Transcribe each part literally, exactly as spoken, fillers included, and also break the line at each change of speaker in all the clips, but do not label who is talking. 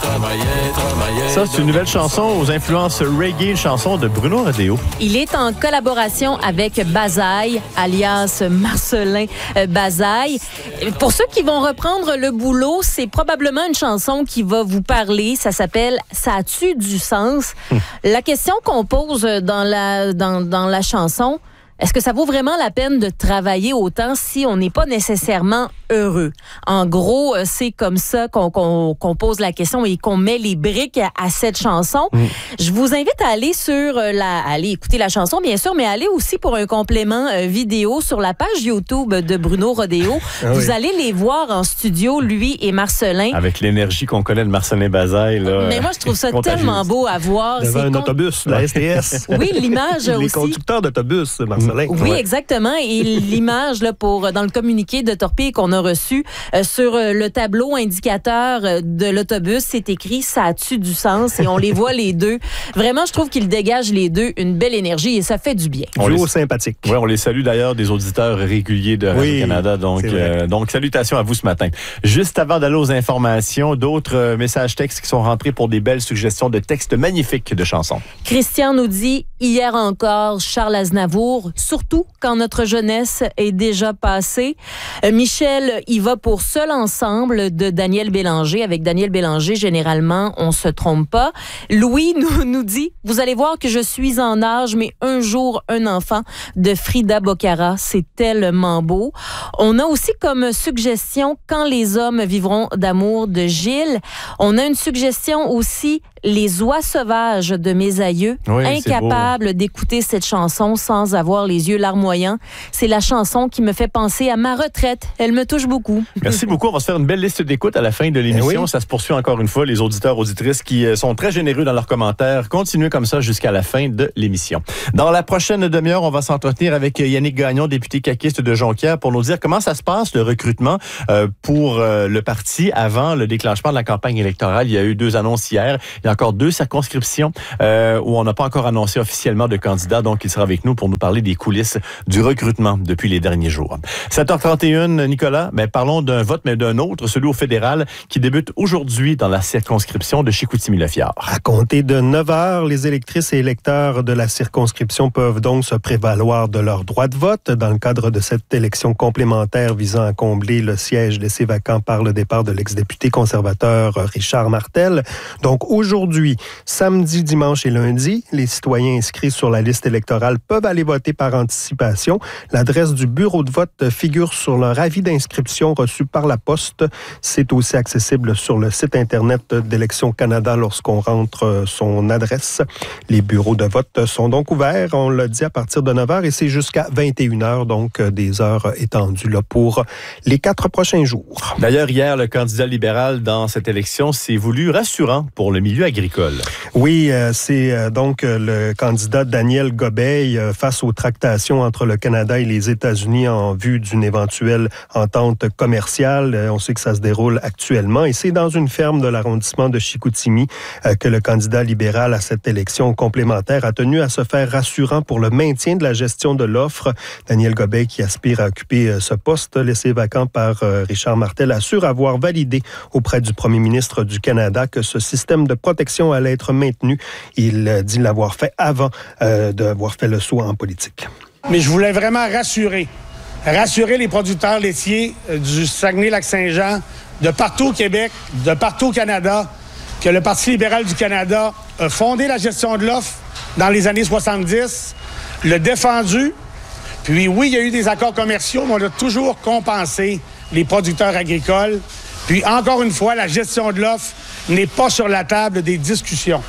Ça, c'est une nouvelle chanson aux influences reggae, une chanson de Bruno Rodeo.
Il est en collaboration avec Bazaille, alias Marcelin Bazaille. Pour ceux qui vont reprendre le boulot, c'est probablement une chanson qui va vous parler. Ça s'appelle « Ça a-tu du sens? Hum. » La question qu'on pose dans la, dans, dans la chanson, est-ce que ça vaut vraiment la peine de travailler autant si on n'est pas nécessairement heureux? En gros, c'est comme ça qu'on, qu'on, qu'on pose la question et qu'on met les briques à cette chanson. Mmh. Je vous invite à aller sur la, aller écouter la chanson, bien sûr, mais aller aussi pour un complément euh, vidéo sur la page YouTube de Bruno Rodeo. Ah vous oui. allez les voir en studio, lui et Marcelin.
Avec l'énergie qu'on connaît de Marcelin Bazaille, là.
Mais moi, je trouve ça tellement beau à voir.
Devant
c'est
un
con...
autobus, la S T S.
Oui, l'image
les
aussi.
Les conducteurs d'autobus, Marcelin.
Oui, ouais. exactement. Et l'image là pour dans le communiqué de Torpille qu'on a reçu euh, sur euh, le tableau indicateur euh, de l'autobus, c'est écrit « Ça a-tu du sens? » Et on les voit les deux. Vraiment, je trouve qu'ils dégagent les deux une belle énergie et ça fait du bien.
On les sympathique.
Oui, on les salue d'ailleurs, des auditeurs réguliers de Radio-Canada. Oui, donc, euh, donc, salutations à vous ce matin. Juste avant d'aller aux informations, d'autres euh, messages textes qui sont rentrés pour des belles suggestions de textes magnifiques de chansons.
Christian nous dit « Hier encore, Charles Aznavour, surtout quand notre jeunesse est déjà passée. Euh, Michel y va pour Seul ensemble de Daniel Bélanger. Avec Daniel Bélanger, généralement, on se trompe pas. Louis nous, nous dit, vous allez voir que je suis en âge, mais un jour, un enfant de Frida Bocara. C'est tellement beau. On a aussi comme suggestion Quand les hommes vivront d'amour de Gilles. On a une suggestion aussi Les oies sauvages de mes aïeux. Oui, incapable d'écouter cette chanson sans avoir les yeux larmoyants. C'est la chanson qui me fait penser à ma retraite. Elle me touche beaucoup.
Merci beaucoup. On va se faire une belle liste d'écoute à la fin de l'émission. Oui. Ça se poursuit encore une fois. Les auditeurs, auditrices qui sont très généreux dans leurs commentaires. Continuez comme ça jusqu'à la fin de l'émission. Dans la prochaine demi-heure, on va s'entretenir avec Yannick Gagnon, député caquiste de Jonquière, pour nous dire comment ça se passe, le recrutement euh, pour euh, le parti avant le déclenchement de la campagne électorale. Il y a eu deux annonces hier. Il y a encore deux circonscriptions euh, où on n'a pas encore annoncé officiellement de candidats. Donc, il sera avec nous pour nous parler des coulisses du recrutement depuis les derniers jours. sept heures trente et une, Nicolas, ben, parlons d'un vote, mais d'un autre, celui au fédéral, qui débute aujourd'hui dans la circonscription de Chicoutimi-Le-Fjord.
À compter de neuf heures, les électrices et électeurs de la circonscription peuvent donc se prévaloir de leur droit de vote dans le cadre de cette élection complémentaire visant à combler le siège laissé vacant par le départ de l'ex-député conservateur Richard Martel. Donc aujourd'hui, samedi, dimanche et lundi, les citoyens inscrits sur la liste électorale peuvent aller voter par anticipation. L'adresse du bureau de vote figure sur leur avis d'inscription reçu par la poste. C'est aussi accessible sur le site Internet d'Élections Canada lorsqu'on rentre son adresse. Les bureaux de vote sont donc ouverts, on l'a dit, à partir de neuf heures et c'est jusqu'à vingt et une heures, donc des heures étendues là, pour les quatre prochains jours.
D'ailleurs, hier, le candidat libéral dans cette élection s'est voulu rassurant pour le milieu agricole.
Oui, euh, c'est euh, donc euh, le candidat Daniel Gobeil euh, face aux tractations entre le Canada et les États-Unis en vue d'une éventuelle entente commerciale. Euh, on sait que ça se déroule actuellement et c'est dans une ferme de l'arrondissement de Chicoutimi euh, que le candidat libéral à cette élection complémentaire a tenu à se faire rassurant pour le maintien de la gestion de l'offre. Daniel Gobeil, qui aspire à occuper euh, ce poste laissé vacant par euh, Richard Martel, assure avoir validé auprès du premier ministre du Canada que ce système de protection allait être maintenu. Il dit l'avoir fait avant euh, d'avoir fait le saut en politique.
Mais je voulais vraiment rassurer, rassurer les producteurs laitiers du Saguenay-Lac-Saint-Jean, de partout au Québec, de partout au Canada, que le Parti libéral du Canada a fondé la gestion de l'offre dans les années soixante-dix, l'a défendu. Puis oui, il y a eu des accords commerciaux, mais on a toujours compensé les producteurs agricoles. Puis encore une fois, la gestion de l'offre n'est pas sur la table des discussions.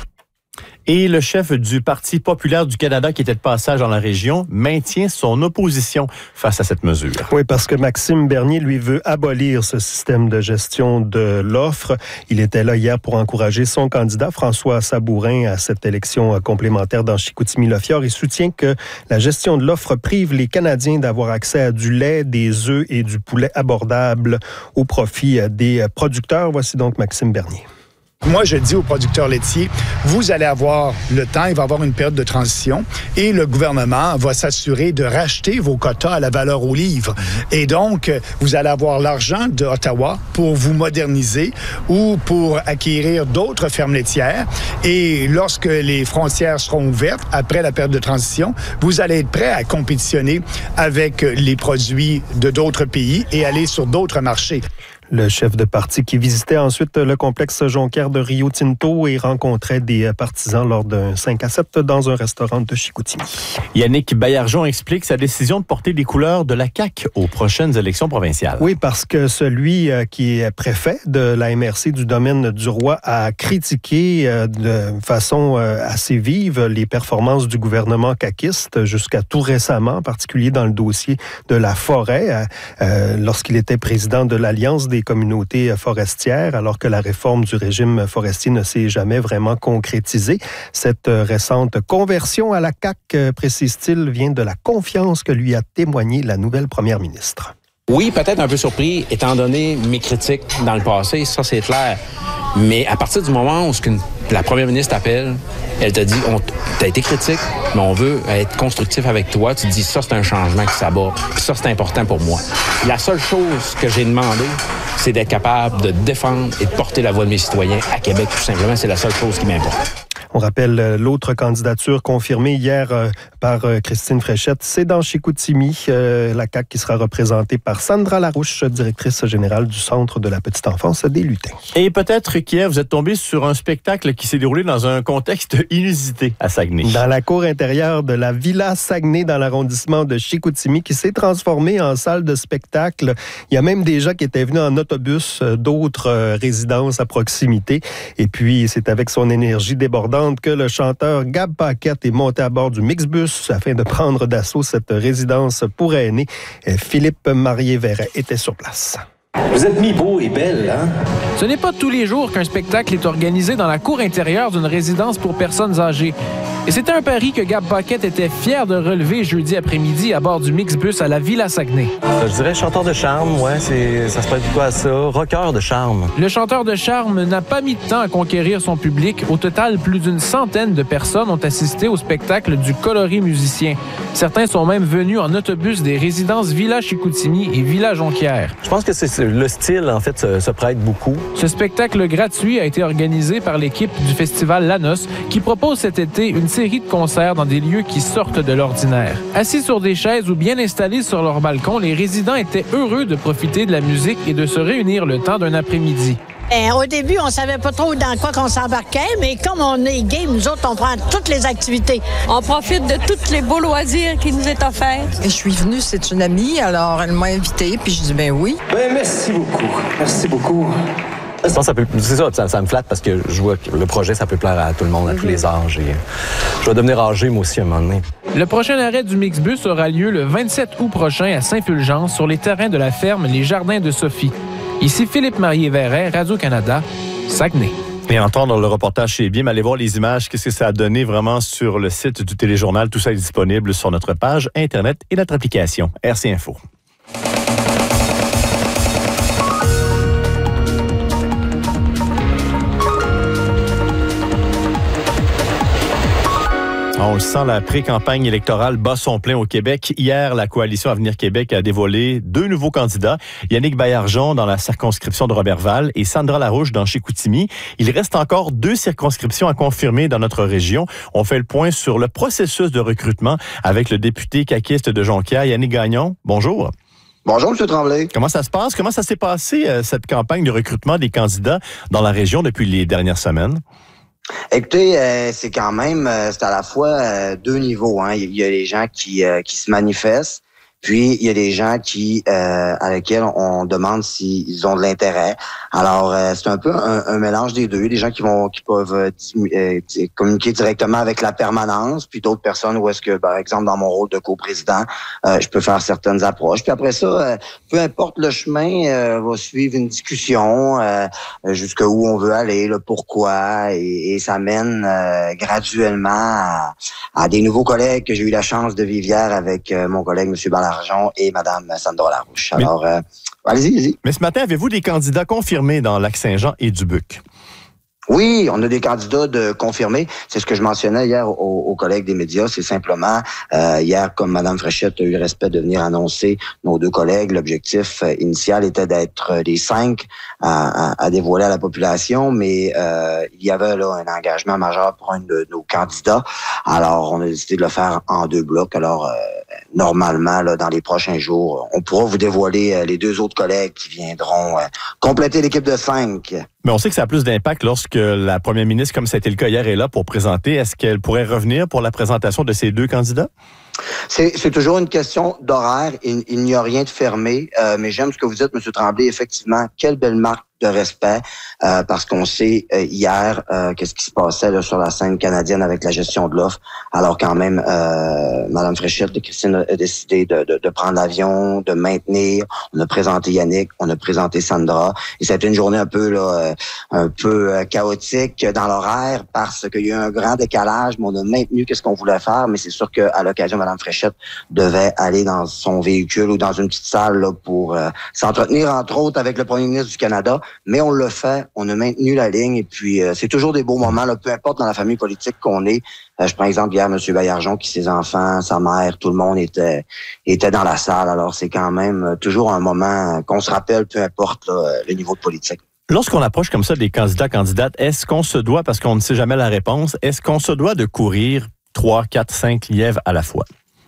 Et le chef du Parti populaire du Canada, qui était de passage dans la région, maintient son opposition face à cette mesure.
Oui, parce que Maxime Bernier, lui, veut abolir ce système de gestion de l'offre. Il était là hier pour encourager son candidat, François Sabourin, à cette élection complémentaire dans Chicoutimi-Le-Fjord. Il soutient que la gestion de l'offre prive les Canadiens d'avoir accès à du lait, des œufs et du poulet abordables au profit des producteurs. Voici donc Maxime Bernier.
Moi, je dis aux producteurs laitiers, vous allez avoir le temps, il va y avoir une période de transition et le gouvernement va s'assurer de racheter vos quotas à la valeur au livre. Et donc, vous allez avoir l'argent d'Ottawa pour vous moderniser ou pour acquérir d'autres fermes laitières. Et lorsque les frontières seront ouvertes, après la période de transition, vous allez être prêt à compétitionner avec les produits de d'autres pays et aller sur d'autres marchés.
Le chef de parti qui visitait ensuite le complexe Jonquière de Rio Tinto et rencontrait des partisans lors d'un cinq à sept dans un restaurant de Chicoutimi.
Yannick Baillargeon explique sa décision de porter les couleurs de la C A Q aux prochaines élections provinciales.
Oui, parce que celui qui est préfet de la M R C du domaine du Roi a critiqué de façon assez vive les performances du gouvernement caquiste jusqu'à tout récemment, en particulier dans le dossier de la forêt, euh, lorsqu'il était président de l'Alliance des communautés forestières, alors que la réforme du régime forestier ne s'est jamais vraiment concrétisée. Cette récente conversion à la C A Q, précise-t-il, vient de la confiance que lui a témoigné la nouvelle première ministre.
Oui, peut-être un peu surpris, étant donné mes critiques dans le passé, ça c'est clair. Mais à partir du moment où la première ministre t'appelle, elle te dit, tu as été critique, mais on veut être constructif avec toi. Tu te dis, ça c'est un changement qui s'abat. Ça c'est important pour moi. La seule chose que j'ai demandé, c'est d'être capable de défendre et de porter la voix de mes citoyens à Québec, tout simplement. C'est la seule chose qui m'importe.
On rappelle l'autre candidature confirmée hier euh, par euh, Christine Fréchette. C'est dans Chicoutimi, euh, la C A Q qui sera représentée par Sandra Larouche, directrice générale du Centre de la petite enfance des Lutins.
Et peut-être qu'hier, vous êtes tombé sur un spectacle qui s'est déroulé dans un contexte inusité à Saguenay.
Dans la cour intérieure de la Villa Saguenay, dans l'arrondissement de Chicoutimi, qui s'est transformée en salle de spectacle. Il y a même des gens qui étaient venus en autobus d'autres euh, résidences à proximité. Et puis, c'est avec son énergie débordante que le chanteur Gab Paquette est monté à bord du Mixbus afin de prendre d'assaut cette résidence pour aînés. Philippe Marié-Verret était sur place.
Vous êtes mis beau et belle, hein?
Ce n'est pas tous les jours qu'un spectacle est organisé dans la cour intérieure d'une résidence pour personnes âgées. Et c'était un pari que Gab Paquette était fier de relever jeudi après-midi à bord du Mixbus à la Villa Saguenay.
Je dirais chanteur de charme, ouais, c'est, ça se prête quoi à ça? Rockeur de charme.
Le chanteur de charme n'a pas mis de temps à conquérir son public. Au total, plus d'une centaine de personnes ont assisté au spectacle du coloris musicien. Certains sont même venus en autobus des résidences Villa Chicoutimi et Villa Jonquière.
Je pense que c'est le style, en fait, se, se prête beaucoup.
Ce spectacle gratuit a été organisé par l'équipe du festival Lanos, qui propose cet été une série de concerts dans des lieux qui sortent de l'ordinaire. Assis sur des chaises ou bien installés sur leur balcon, les résidents étaient heureux de profiter de la musique et de se réunir le temps d'un après-midi.
Eh, au début, on savait pas trop dans quoi qu'on s'embarquait, mais comme on est game, nous autres, on prend toutes les activités.
On profite de tous les beaux loisirs qui nous est offerts.
Je suis venue, c'est une amie, alors elle m'a invitée, puis je dis ben oui.
Ben merci beaucoup, merci beaucoup. Je pense que ça peut, c'est ça, ça, ça me flatte parce que je vois que le projet, ça peut plaire à tout le monde, à tous les âges. Et je vais devenir âgé, moi aussi, à un moment donné.
Le prochain arrêt du Mixbus aura lieu le vingt-sept août prochain à Saint-Fulgence, sur les terrains de la ferme Les Jardins de Sophie. Ici Philippe Marié-Verret, Radio-Canada, Saguenay.
Et entendre le reportage chez Bim, allez voir les images, qu'est-ce que ça a donné vraiment sur le site du Téléjournal. Tout ça est disponible sur notre page Internet et notre application R C Info. On le sent, la pré-campagne électorale bat son plein au Québec. Hier, la coalition Avenir Québec a dévoilé deux nouveaux candidats. Yannick Baillargeon dans la circonscription de Roberval et Sandra Larouche dans Chicoutimi. Il reste encore deux circonscriptions à confirmer dans notre région. On fait le point sur le processus de recrutement avec le député caquiste de Jonquière, Yannick Gagnon. Bonjour.
Bonjour, M. Tremblay.
Comment ça se passe? Comment ça s'est passé, cette campagne de recrutement des candidats dans la région depuis les dernières semaines?
Écoutez, euh, c'est quand même, euh, c'est à la fois euh, deux niveaux. Hein. Il y a les gens qui euh, qui se manifestent, puis il y a des gens qui euh, à lesquels on demande s'ils ont de l'intérêt. Alors euh, c'est un peu un, un mélange des deux. Des gens qui vont qui peuvent euh, euh, communiquer directement avec la permanence, puis d'autres personnes où est-ce que, par exemple, dans mon rôle de coprésident, euh, je peux faire certaines approches. Puis après ça, euh, peu importe le chemin, euh, va suivre une discussion euh, jusqu'où on veut aller, le pourquoi, et, et ça mène euh, graduellement à, à des nouveaux collègues que j'ai eu la chance de vivre hier avec euh, mon collègue M. Ballard et Mme Sandra Larouche. Alors, Mais, euh, allez-y, allez-y.
Mais ce matin, avez-vous des candidats confirmés dans Lac-Saint-Jean et Dubuque?
Oui, on a des candidats de confirmés. C'est ce que je mentionnais hier aux, aux collègues des médias. C'est simplement, euh, hier, comme Mme Fréchette a eu le respect de venir annoncer nos deux collègues, l'objectif euh, initial était d'être les cinq à, à, à dévoiler à la population, mais euh, il y avait là un engagement majeur pour un de nos candidats. Alors, on a décidé de le faire en deux blocs. Alors, euh, normalement, là, dans les prochains jours, on pourra vous dévoiler euh, les deux autres collègues qui viendront euh, compléter l'équipe de cinq.
Mais on sait que ça a plus d'impact lorsque la première ministre, comme ça a été le cas hier, est là pour présenter. Est-ce qu'elle pourrait revenir pour la présentation de ces deux candidats?
C'est, c'est toujours une question d'horaire. Il, il n'y a rien de fermé. Euh, mais j'aime ce que vous dites, M. Tremblay. Effectivement, quelle belle marque de respect, euh, parce qu'on sait euh, hier euh, qu'est-ce qui se passait là, sur la scène canadienne avec la gestion de l'offre. Alors quand même, euh, Mme Fréchette et Christine a décidé de, de, de prendre l'avion, de maintenir. On a présenté Yannick, on a présenté Sandra. Et ça a été une journée un peu là, un peu euh, chaotique dans l'horaire parce qu'il y a eu un grand décalage, mais on a maintenu qu'est-ce qu'on voulait faire. Mais c'est sûr qu'à l'occasion, Mme Fréchette devait aller dans son véhicule ou dans une petite salle là, pour euh, s'entretenir, entre autres, avec le premier ministre du Canada. Mais on l'a fait, on a maintenu la ligne et puis euh, c'est toujours des beaux moments, là, peu importe dans la famille politique qu'on est. Euh, je prends exemple hier M. Baillargeon qui, ses enfants, sa mère, tout le monde était était dans la salle. Alors c'est quand même toujours un moment qu'on se rappelle, peu importe là, le niveau de politique.
Lorsqu'on approche comme ça des candidats, candidates, est-ce qu'on se doit, parce qu'on ne sait jamais la réponse, est-ce qu'on se doit de courir trois, quatre, cinq lièvres à la fois?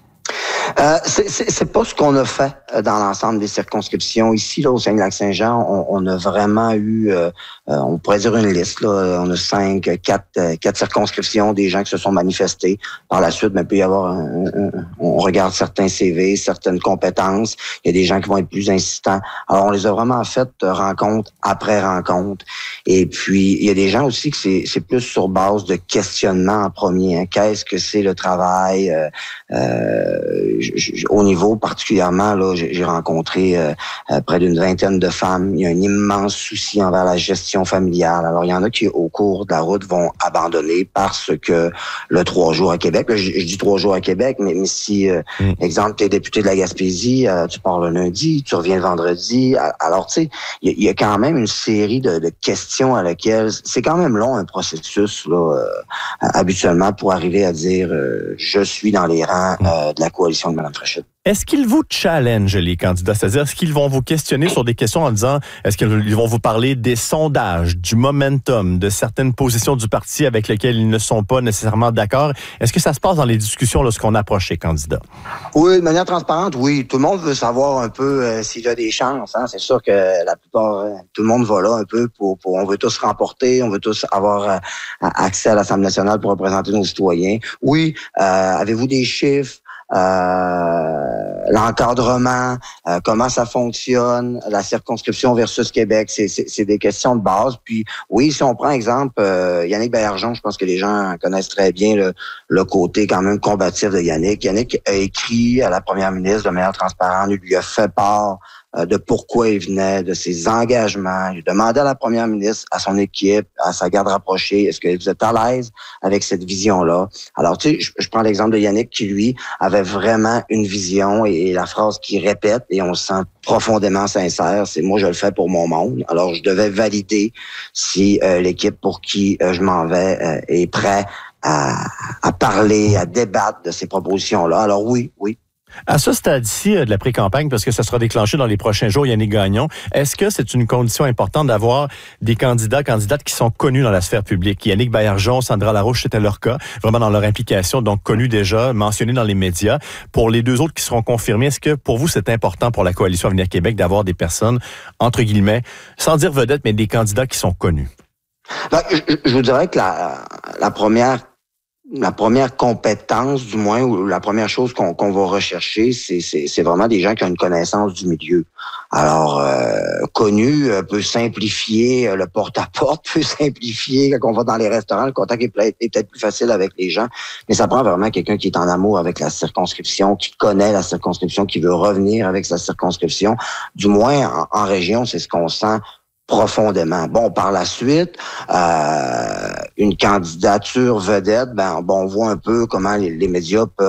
Euh, c'est, c'est, c'est pas ce qu'on a fait dans l'ensemble des circonscriptions. Ici, là, au Saguenay-Lac-Saint-Jean, on, on a vraiment eu, euh, on pourrait dire une liste, là. On a cinq, quatre, quatre circonscriptions, des gens qui se sont manifestés. Par la suite, ben, il peut y avoir un, un, on regarde certains C V, certaines compétences. Il y a des gens qui vont être plus insistants. Alors, on les a vraiment fait rencontre après rencontre. Et puis, il y a des gens aussi que c'est, c'est plus sur base de questionnement en premier. Hein. Qu'est-ce que c'est le travail? Euh, euh, au niveau particulièrement, là, j'ai rencontré euh, près d'une vingtaine de femmes. Il y a un immense souci envers la gestion familiale. Alors, il y en a qui, au cours de la route, vont abandonner parce que le trois jours à Québec, là, je, je dis trois jours à Québec, mais, mais si, euh, mm. exemple, tu es député de la Gaspésie, euh, tu pars le lundi, tu reviens le vendredi. Alors, tu sais, il y, y a quand même une série de, de questions à laquelle c'est quand même long, un processus, là, euh, habituellement, pour arriver à dire euh, je suis dans les rangs euh, de la coalition de Mme Fréchette.
Est-ce qu'ils vous challenge, les candidats? C'est-à-dire, est-ce qu'ils vont vous questionner sur des questions en disant, est-ce qu'ils vont vous parler des sondages, du momentum, de certaines positions du parti avec lesquelles ils ne sont pas nécessairement d'accord? Est-ce que ça se passe dans les discussions lorsqu'on approche les candidats?
Oui, de manière transparente, oui. Tout le monde veut savoir un peu euh, s'il a des chances. Hein. C'est sûr que la plupart, euh, tout le monde va là un peu pour, pour... On veut tous remporter, on veut tous avoir euh, accès à l'Assemblée nationale pour représenter nos citoyens. Oui, euh, avez-vous des chiffres? Euh, l'encadrement, euh, comment ça fonctionne, la circonscription versus Québec, c'est, c'est, c'est des questions de base. Puis oui, si on prend exemple euh, Yannick Baillargeon, je pense que les gens connaissent très bien le, le côté quand même combatif de Yannick. Yannick a écrit à la première ministre de manière transparente, il lui a fait part de pourquoi il venait, de ses engagements. Il demandait à la première ministre, à son équipe, à sa garde rapprochée, est-ce que vous êtes à l'aise avec cette vision-là? Alors, tu sais, je, je prends l'exemple de Yannick qui, lui, avait vraiment une vision et, et la phrase qu'il répète, et on se sent profondément sincère, c'est « moi, je le fais pour mon monde ». Alors, je devais valider si euh, l'équipe pour qui euh, je m'en vais euh, est prêt à, à parler, à débattre de ces propositions-là. Alors oui, oui.
À ce stade-ci de la pré-campagne, parce que ça sera déclenché dans les prochains jours, Yannick Gagnon, est-ce que c'est une condition importante d'avoir des candidats, candidates qui sont connus dans la sphère publique? Yannick Baillargeon, Sandra Larouche, c'était leur cas, vraiment dans leur implication, donc connus déjà, mentionnés dans les médias. Pour les deux autres qui seront confirmés, est-ce que pour vous, c'est important pour la Coalition Avenir Québec d'avoir des personnes, entre guillemets, sans dire vedettes, mais des candidats qui sont connus?
Ben, je, je vous dirais que la, la première La première compétence, du moins, ou la première chose qu'on, qu'on va rechercher, c'est, c'est, c'est vraiment des gens qui ont une connaissance du milieu. Alors, euh, connu euh, peut simplifier euh, le porte-à-porte, peut simplifier quand on va dans les restaurants, le contact est, peut- est peut-être plus facile avec les gens, mais ça prend vraiment quelqu'un qui est en amour avec la circonscription, qui connaît la circonscription, qui veut revenir avec sa circonscription. Du moins, en, en région, c'est ce qu'on sent profondément. Bon, par la suite, euh, une candidature vedette, ben, bon, on voit un peu comment les, les médias peuvent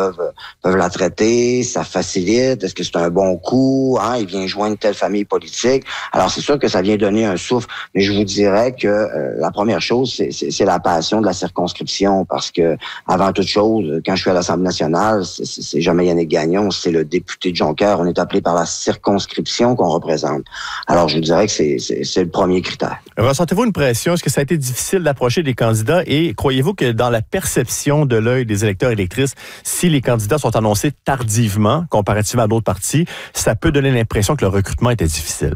peuvent la traiter, ça facilite, est-ce que c'est un bon coup, hein, il vient joindre telle famille politique. Alors c'est sûr que ça vient donner un souffle, mais je vous dirais que euh, la première chose, c'est, c'est, c'est la passion de la circonscription, parce que avant toute chose, quand je suis à l'Assemblée nationale, c'est, c'est, c'est jamais Yannick Gagnon, c'est le député de Jonquière. On est appelé par la circonscription qu'on représente. Alors je vous dirais que c'est, c'est, c'est le premier critère.
Ressentez-vous une pression? Est-ce que ça a été difficile d'approcher des candidats et croyez-vous que dans la perception de l'œil des électeurs et électrices, si les candidats sont annoncés tardivement, comparativement à d'autres partis, ça peut donner l'impression que le recrutement était difficile?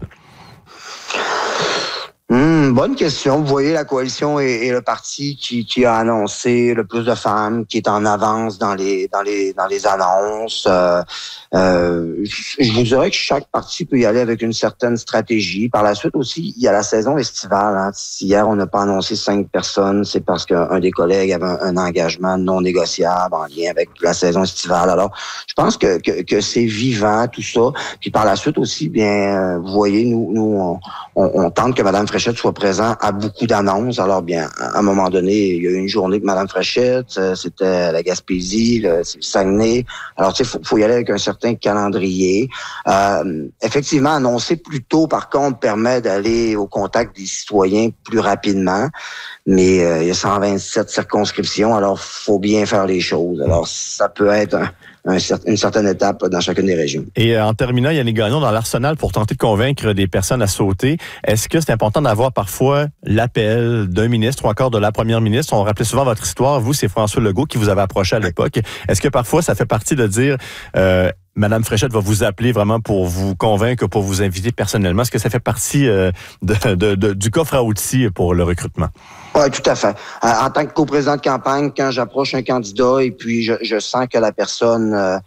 Hum, bonne question. Vous voyez, la coalition est, est le parti qui, qui a annoncé le plus de femmes, qui est en avance dans les dans les dans les annonces. Euh, euh, je vous dirais que chaque parti peut y aller avec une certaine stratégie. Par la suite aussi, il y a la saison estivale. Hein. Si hier on n'a pas annoncé cinq personnes, c'est parce qu'un des collègues avait un, un engagement non négociable en lien avec la saison estivale. Alors, je pense que que, que c'est vivant tout ça. Puis par la suite aussi, bien, vous voyez, nous nous on, on, on tente que Mme Fréchette soit présent à beaucoup d'annonces. Alors bien, à un moment donné, il y a eu une journée que Mme Fréchette, c'était la Gaspésie, le, c'est le Saguenay. Alors tu sais, faut, faut y aller avec un certain calendrier. Euh, effectivement, annoncer plus tôt, par contre, permet d'aller au contact des citoyens plus rapidement. Mais euh, il y a cent vingt-sept circonscriptions, alors faut bien faire les choses. Alors ça peut être un, un, une certaine étape dans chacune des régions.
Et euh, en terminant, Yannick Gagnon, dans l'arsenal pour tenter de convaincre des personnes à sauter, est-ce que c'est important d'avoir parfois l'appel d'un ministre ou encore de la première ministre? On rappelait souvent votre histoire. Vous, c'est François Legault qui vous avait approché à l'époque. Est-ce que parfois ça fait partie de dire... Euh, Madame Fréchette va vous appeler vraiment pour vous convaincre, pour vous inviter personnellement. Est-ce que ça fait partie euh, de, de, de, du coffre à outils pour le recrutement?
Oui, tout à fait. Euh, en tant que coprésident de campagne, quand j'approche un candidat et puis je, je sens que la personne euh,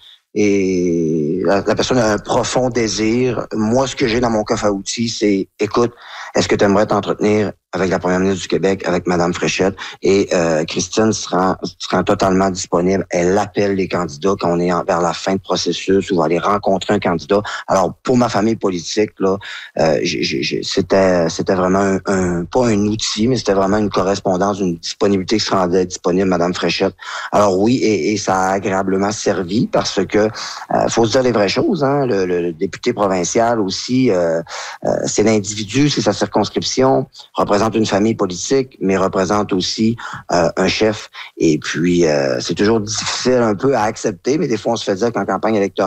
est, la, la personne a un profond désir, moi, ce que j'ai dans mon coffre à outils, c'est, écoute, est-ce que tu aimerais t'entretenir avec la première ministre du Québec, avec Mme Fréchette, et euh, Christine sera, sera totalement disponible. Elle appelle les candidats quand on est en, vers la fin de processus ou va aller rencontrer un candidat. Alors, pour ma famille politique, là, euh, j'ai, j'ai, c'était, c'était vraiment un, un, pas un outil, mais c'était vraiment une correspondance, une disponibilité qui se rendait disponible, Mme Fréchette. Alors oui, et, et ça a agréablement servi parce que, euh, faut se dire les vraies choses, hein, le, le, le député provincial aussi, euh, euh, c'est l'individu, c'est sa circonscription, représente une famille politique, mais représente aussi euh, un chef. Et puis, euh, c'est toujours difficile un peu à accepter, mais des fois, on se fait dire qu'en campagne électorale,